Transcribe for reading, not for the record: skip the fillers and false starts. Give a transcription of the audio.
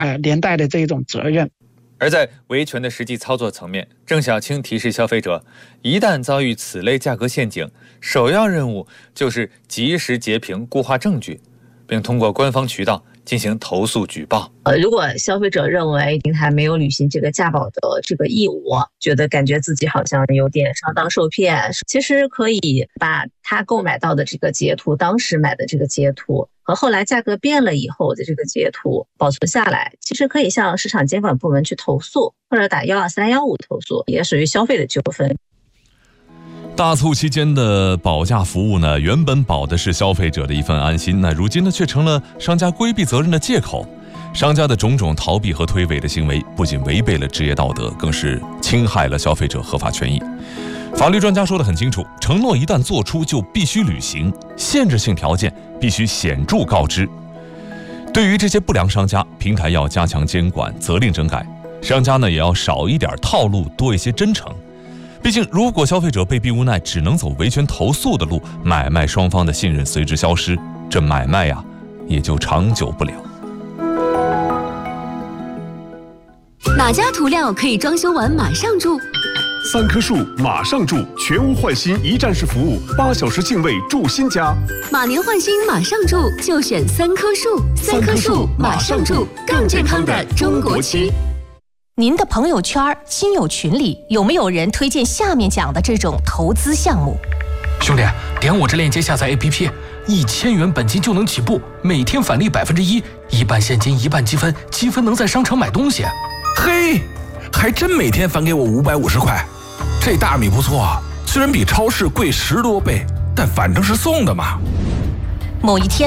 连带的这种责任。 而在维权的实际操作层面，郑晓青提示消费者，一旦遭遇此类价格陷阱，首要任务就是及时截屏固化证据，并通过官方渠道进行投诉举报。 如果消费者认为平台没有履行这个价保的这个义务，感觉自己好像有点上当受骗，其实可以把他购买到的这个截图，当时买的这个截图和后来价格变了以后的这个截图保存下来，其实可以向市场监管部门去投诉，或者打12315投诉，也属于消费的纠纷。 大促期间的保价服务呢，原本保的是消费者的一份安心，那如今呢却成了商家规避责任的借口。商家的种种逃避和推诿的行为，不仅违背了职业道德，更是侵害了消费者合法权益。法律专家说得很清楚，承诺一旦做出就必须履行，限制性条件必须显著告知。对于这些不良商家，平台要加强监管，责令整改，商家呢也要少一点套路，多一些真诚。毕竟如果消费者被逼无奈只能走维权投诉的路，买卖双方的信任随之消失，这买卖呀也就长久不了。 哪家涂料可以装修完马上住 ？3棵树马上住，全屋换新一站式服务，8小时净位住新家。 马年换新马上住，就选3棵树。3棵树马上住，更健康的中国区。 您的朋友圈、亲友群里有没有人推荐下面讲的这种投资项目？ 兄弟，点我这链接下载 APP，1000元本金就能起步，每天返利1%，一半现金一半积分，积分能在商场买东西。 嘿，还真每天返给我550块，这大米不错啊，虽然比超市贵10多倍，但反正是送的嘛。 某一天